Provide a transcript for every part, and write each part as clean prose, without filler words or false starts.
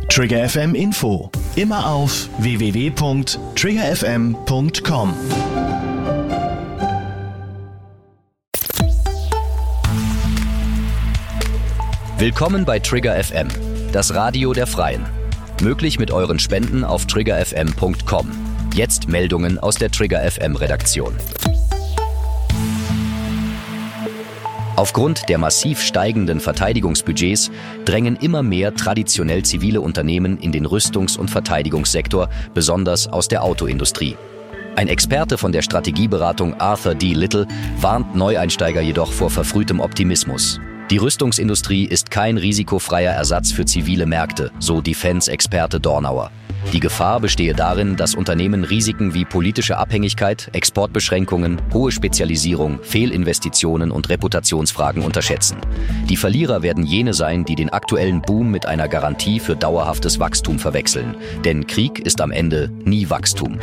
Trigger FM Info. Immer auf www.triggerfm.com. Willkommen bei Trigger FM, das Radio der Freien. Möglich mit euren Spenden auf triggerfm.com. Jetzt Meldungen aus der Trigger FM Redaktion. Aufgrund der massiv steigenden Verteidigungsbudgets drängen immer mehr traditionell zivile Unternehmen in den Rüstungs- und Verteidigungssektor, besonders aus der Autoindustrie. Ein Experte von der Strategieberatung Arthur D. Little warnt Neueinsteiger jedoch vor verfrühtem Optimismus. Die Rüstungsindustrie ist kein risikofreier Ersatz für zivile Märkte, so Defense-Experte Dornauer. Die Gefahr bestehe darin, dass Unternehmen Risiken wie politische Abhängigkeit, Exportbeschränkungen, hohe Spezialisierung, Fehlinvestitionen und Reputationsfragen unterschätzen. Die Verlierer werden jene sein, die den aktuellen Boom mit einer Garantie für dauerhaftes Wachstum verwechseln. Denn Krieg ist am Ende nie Wachstum.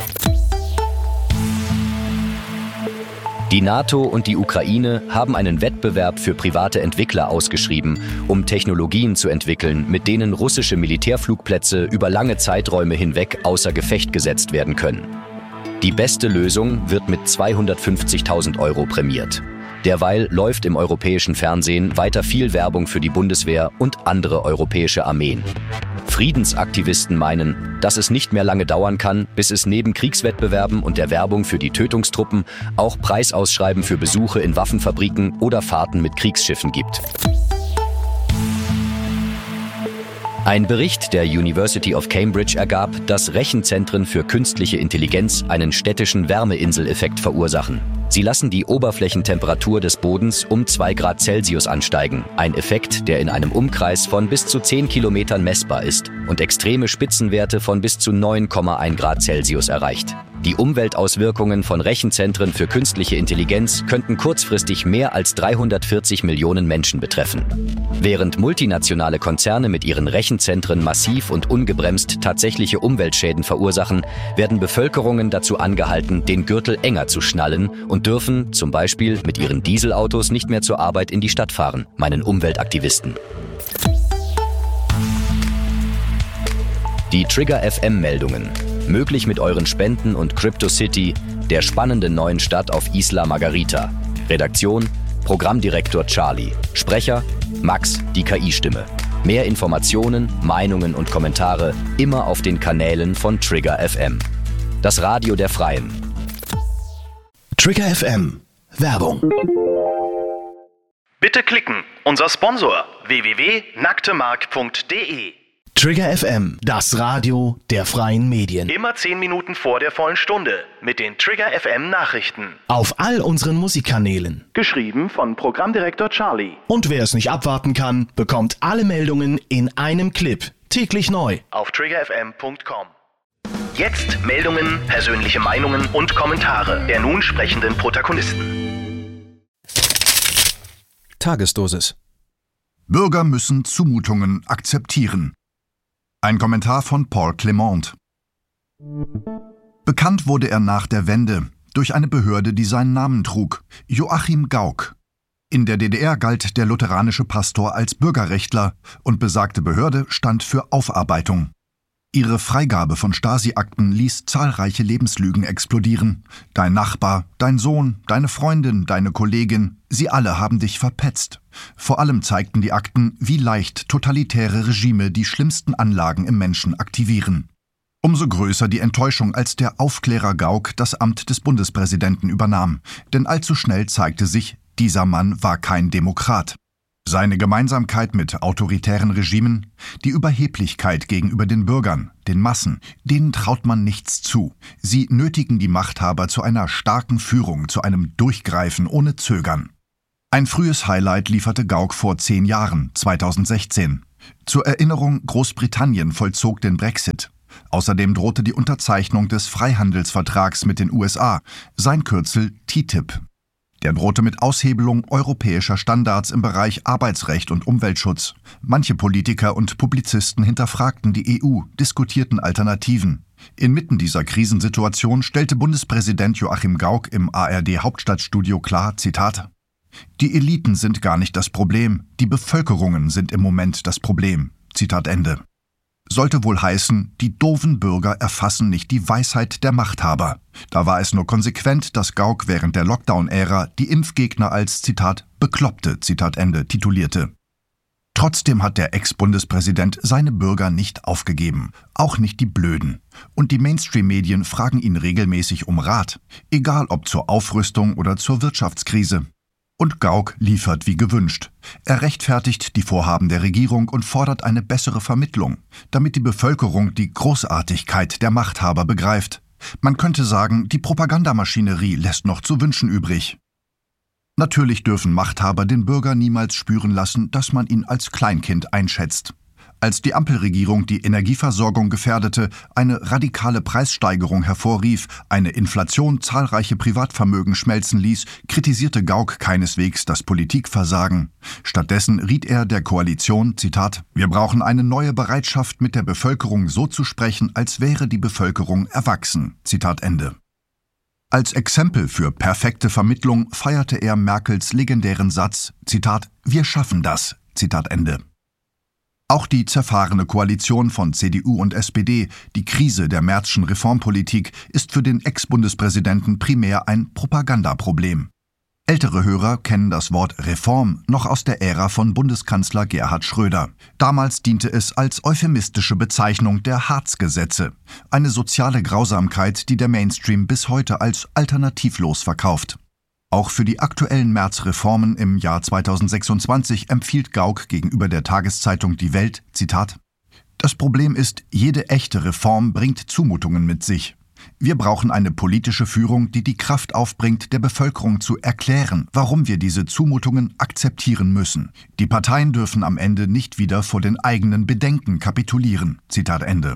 Die NATO und die Ukraine haben einen Wettbewerb für private Entwickler ausgeschrieben, um Technologien zu entwickeln, mit denen russische Militärflugplätze über lange Zeiträume hinweg außer Gefecht gesetzt werden können. Die beste Lösung wird mit 250.000 € prämiert. Derweil läuft im europäischen Fernsehen weiter viel Werbung für die Bundeswehr und andere europäische Armeen. Friedensaktivisten meinen, dass es nicht mehr lange dauern kann, bis es neben Kriegswettbewerben und der Werbung für die Tötungstruppen auch Preisausschreiben für Besuche in Waffenfabriken oder Fahrten mit Kriegsschiffen gibt. Ein Bericht der University of Cambridge ergab, dass Rechenzentren für künstliche Intelligenz einen städtischen Wärmeinseleffekt verursachen. Sie lassen die Oberflächentemperatur des Bodens um 2 Grad Celsius ansteigen. Ein Effekt, der in einem Umkreis von bis zu 10 Kilometern messbar ist und extreme Spitzenwerte von bis zu 9,1 Grad Celsius erreicht. Die Umweltauswirkungen von Rechenzentren für künstliche Intelligenz könnten kurzfristig mehr als 340 Millionen Menschen betreffen. Während multinationale Konzerne mit ihren Rechenzentren massiv und ungebremst tatsächliche Umweltschäden verursachen, werden Bevölkerungen dazu angehalten, den Gürtel enger zu schnallen und dürfen zum Beispiel mit ihren Dieselautos nicht mehr zur Arbeit in die Stadt fahren, meinen Umweltaktivisten. Die Trigger FM-Meldungen. Möglich mit euren Spenden und CryptoCity, der spannenden neuen Stadt auf Isla Margarita. Redaktion: Programmdirektor Charlie. Sprecher: Max, die KI-Stimme. Mehr Informationen, Meinungen und Kommentare immer auf den Kanälen von Trigger FM. Das Radio der Freien. Trigger FM. Werbung. Bitte klicken. Unser Sponsor www.nacktemark.de. Trigger FM, das Radio der freien Medien. Immer 10 Minuten vor der vollen Stunde mit den Trigger FM Nachrichten. Auf all unseren Musikkanälen. Geschrieben von Programmdirektor Charlie. Und wer es nicht abwarten kann, bekommt alle Meldungen in einem Clip. Täglich neu. Auf triggerfm.com. Jetzt Meldungen, persönliche Meinungen und Kommentare der nun sprechenden Protagonisten. Tagesdosis. Bürger müssen Zumutungen akzeptieren. Ein Kommentar von Paul Clement. Bekannt wurde er nach der Wende durch eine Behörde, die seinen Namen trug: Joachim Gauck. In der DDR galt der lutheranische Pastor als Bürgerrechtler und besagte Behörde stand für Aufarbeitung. Ihre Freigabe von Stasi-Akten ließ zahlreiche Lebenslügen explodieren. Dein Nachbar, dein Sohn, deine Freundin, deine Kollegin, sie alle haben dich verpetzt. Vor allem zeigten die Akten, wie leicht totalitäre Regime die schlimmsten Anlagen im Menschen aktivieren. Umso größer die Enttäuschung, als der Aufklärer Gauck das Amt des Bundespräsidenten übernahm. Denn allzu schnell zeigte sich, dieser Mann war kein Demokrat. Seine Gemeinsamkeit mit autoritären Regimen, die Überheblichkeit gegenüber den Bürgern, den Massen, denen traut man nichts zu. Sie nötigen die Machthaber zu einer starken Führung, zu einem Durchgreifen ohne Zögern. Ein frühes Highlight lieferte Gauck vor 10 Jahren, 2016. Zur Erinnerung, Großbritannien vollzog den Brexit. Außerdem drohte die Unterzeichnung des Freihandelsvertrags mit den USA, sein Kürzel TTIP. Der drohte mit Aushebelung europäischer Standards im Bereich Arbeitsrecht und Umweltschutz. Manche Politiker und Publizisten hinterfragten die EU, diskutierten Alternativen. Inmitten dieser Krisensituation stellte Bundespräsident Joachim Gauck im ARD-Hauptstadtstudio klar, Zitat: Die Eliten sind gar nicht das Problem, die Bevölkerungen sind im Moment das Problem. Zitat Ende. sollte wohl heißen, die doofen Bürger erfassen nicht die Weisheit der Machthaber. Da war es nur konsequent, dass Gauck während der Lockdown-Ära die Impfgegner als, Zitat, Bekloppte, Zitat Ende, titulierte. Trotzdem hat der Ex-Bundespräsident seine Bürger nicht aufgegeben, auch nicht die Blöden. Und die Mainstream-Medien fragen ihn regelmäßig um Rat, egal ob zur Aufrüstung oder zur Wirtschaftskrise. Und Gauck liefert wie gewünscht. Er rechtfertigt die Vorhaben der Regierung und fordert eine bessere Vermittlung, damit die Bevölkerung die Großartigkeit der Machthaber begreift. Man könnte sagen, die Propagandamaschinerie lässt noch zu wünschen übrig. Natürlich dürfen Machthaber den Bürger niemals spüren lassen, dass man ihn als Kleinkind einschätzt. Als die Ampelregierung die Energieversorgung gefährdete, eine radikale Preissteigerung hervorrief, eine Inflation zahlreiche Privatvermögen schmelzen ließ, kritisierte Gauck keineswegs das Politikversagen. Stattdessen riet er der Koalition, Zitat, wir brauchen eine neue Bereitschaft, mit der Bevölkerung so zu sprechen, als wäre die Bevölkerung erwachsen. Zitat Ende. Als Exempel für perfekte Vermittlung feierte er Merkels legendären Satz, Zitat, wir schaffen das. Zitat Ende. Auch die zerfahrene Koalition von CDU und SPD, die Krise der Merzschen Reformpolitik, ist für den Ex-Bundespräsidenten primär ein Propagandaproblem. Ältere Hörer kennen das Wort Reform noch aus der Ära von Bundeskanzler Gerhard Schröder. Damals diente es als euphemistische Bezeichnung der Hartz-Gesetze, eine soziale Grausamkeit, die der Mainstream bis heute als alternativlos verkauft. Auch für die aktuellen Merz-Reformen im Jahr 2026 empfiehlt Gauck gegenüber der Tageszeitung Die Welt, Zitat, das Problem ist, jede echte Reform bringt Zumutungen mit sich. Wir brauchen eine politische Führung, die die Kraft aufbringt, der Bevölkerung zu erklären, warum wir diese Zumutungen akzeptieren müssen. Die Parteien dürfen am Ende nicht wieder vor den eigenen Bedenken kapitulieren. Zitat Ende.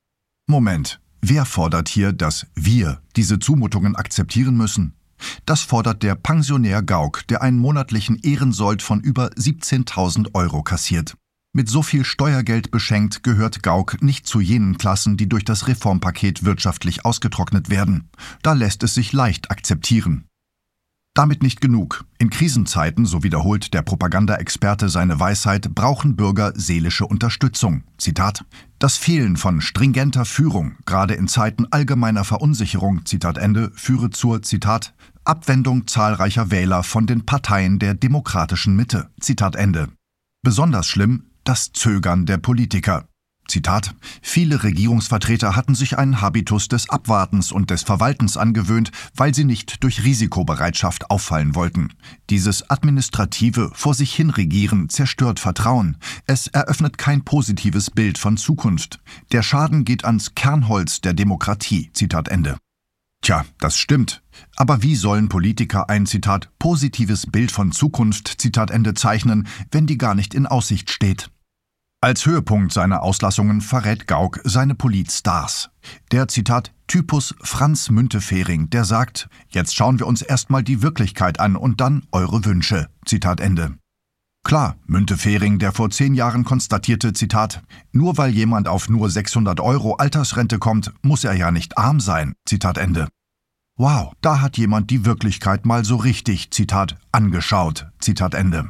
Moment, wer fordert hier, dass wir diese Zumutungen akzeptieren müssen? Das fordert der Pensionär Gauck, der einen monatlichen Ehrensold von über 17.000 € kassiert. Mit so viel Steuergeld beschenkt gehört Gauck nicht zu jenen Klassen, die durch das Reformpaket wirtschaftlich ausgetrocknet werden. Da lässt es sich leicht akzeptieren. Damit nicht genug. In Krisenzeiten, so wiederholt der Propagandaexperte seine Weisheit, brauchen Bürger seelische Unterstützung. Zitat, das Fehlen von stringenter Führung, gerade in Zeiten allgemeiner Verunsicherung, Zitat Ende, führe zur, Zitat, Abwendung zahlreicher Wähler von den Parteien der demokratischen Mitte. Zitat Ende. Besonders schlimm, das Zögern der Politiker. Zitat, viele Regierungsvertreter hatten sich einen Habitus des Abwartens und des Verwaltens angewöhnt, weil sie nicht durch Risikobereitschaft auffallen wollten. Dieses administrative vor sich hin Regieren zerstört Vertrauen. Es eröffnet kein positives Bild von Zukunft. Der Schaden geht ans Kernholz der Demokratie. Zitat Ende. Tja, das stimmt. Aber wie sollen Politiker ein, Zitat, positives Bild von Zukunft, Zitat Ende, zeichnen, wenn die gar nicht in Aussicht steht? Als Höhepunkt seiner Auslassungen verrät Gauck seine Politstars. Der, Zitat, Typus Franz Müntefering, der sagt, jetzt schauen wir uns erstmal die Wirklichkeit an und dann eure Wünsche. Zitat Ende. Klar, Müntefering, der vor 10 Jahren konstatierte, Zitat, nur weil jemand auf nur 600 € Altersrente kommt, muss er ja nicht arm sein. Zitat Ende. Wow, da hat jemand die Wirklichkeit mal so richtig, Zitat, angeschaut. Zitat Ende.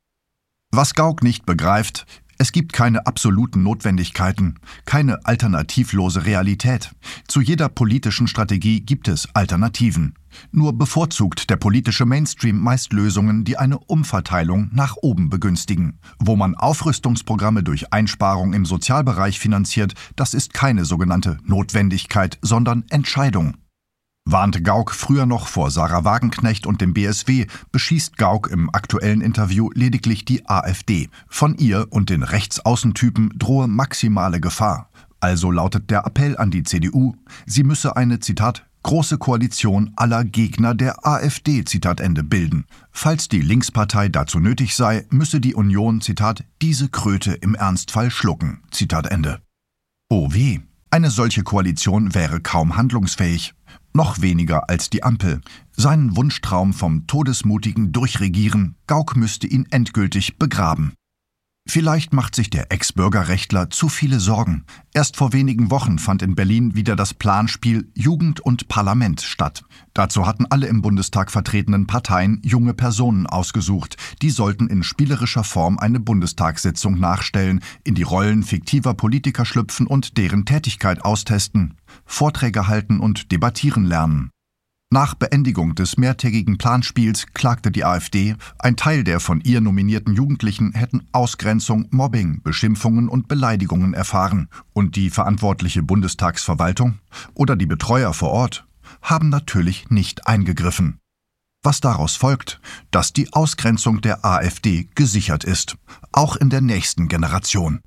Was Gauck nicht begreift, es gibt keine absoluten Notwendigkeiten, keine alternativlose Realität. Zu jeder politischen Strategie gibt es Alternativen. Nur bevorzugt der politische Mainstream meist Lösungen, die eine Umverteilung nach oben begünstigen. Wo man Aufrüstungsprogramme durch Einsparung im Sozialbereich finanziert, das ist keine sogenannte Notwendigkeit, sondern Entscheidung. Warnte Gauck früher noch vor Sarah Wagenknecht und dem BSW, beschießt Gauck im aktuellen Interview lediglich die AfD. Von ihr und den Rechtsaußentypen drohe maximale Gefahr. Also lautet der Appell an die CDU, sie müsse eine, Zitat, große Koalition aller Gegner der AfD, Zitat Ende, bilden. Falls die Linkspartei dazu nötig sei, müsse die Union, Zitat, diese Kröte im Ernstfall schlucken, Zitat Ende. Oh weh, eine solche Koalition wäre kaum handlungsfähig. Noch weniger als die Ampel. Seinen Wunschtraum vom todesmutigen Durchregieren, Gauck müsste ihn endgültig begraben. Vielleicht macht sich der Ex-Bürgerrechtler zu viele Sorgen. Erst vor wenigen Wochen fand in Berlin wieder das Planspiel Jugend und Parlament statt. Dazu hatten alle im Bundestag vertretenen Parteien junge Personen ausgesucht. Die sollten in spielerischer Form eine Bundestagssitzung nachstellen, in die Rollen fiktiver Politiker schlüpfen und deren Tätigkeit austesten, Vorträge halten und debattieren lernen. Nach Beendigung des mehrtägigen Planspiels klagte die AfD, ein Teil der von ihr nominierten Jugendlichen hätten Ausgrenzung, Mobbing, Beschimpfungen und Beleidigungen erfahren. Und die verantwortliche Bundestagsverwaltung oder die Betreuer vor Ort haben natürlich nicht eingegriffen. Was daraus folgt, dass die Ausgrenzung der AfD gesichert ist, auch in der nächsten Generation.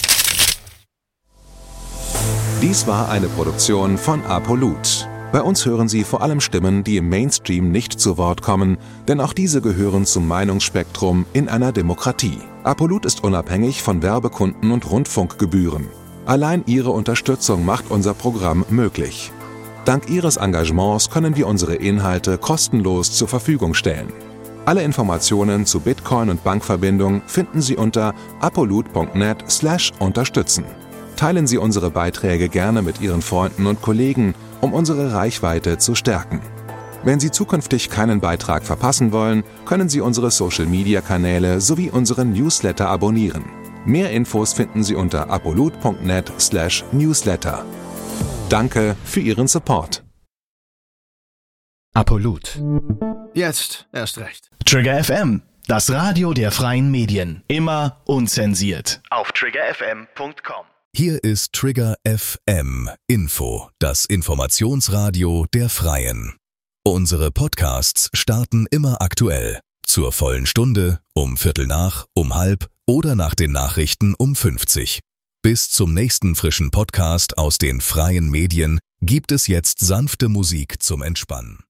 Dies war eine Produktion von Apolut. Bei uns hören Sie vor allem Stimmen, die im Mainstream nicht zu Wort kommen, denn auch diese gehören zum Meinungsspektrum in einer Demokratie. Apolut ist unabhängig von Werbekunden und Rundfunkgebühren. Allein Ihre Unterstützung macht unser Programm möglich. Dank Ihres Engagements können wir unsere Inhalte kostenlos zur Verfügung stellen. Alle Informationen zu Bitcoin und Bankverbindung finden Sie unter apolut.net/unterstützen. Teilen Sie unsere Beiträge gerne mit Ihren Freunden und Kollegen, um unsere Reichweite zu stärken. Wenn Sie zukünftig keinen Beitrag verpassen wollen, können Sie unsere Social-Media-Kanäle sowie unseren Newsletter abonnieren. Mehr Infos finden Sie unter apolut.net/newsletter. Danke für Ihren Support. Apolut. Jetzt erst recht. Trigger FM, das Radio der freien Medien. Immer unzensiert. Auf triggerfm.com. Hier ist Trigger FM Info, das Informationsradio der Freien. Unsere Podcasts starten immer aktuell. Zur vollen Stunde, um 7:15, um 12:30 oder nach den Nachrichten um 50. Bis zum nächsten frischen Podcast aus den freien Medien gibt es jetzt sanfte Musik zum Entspannen.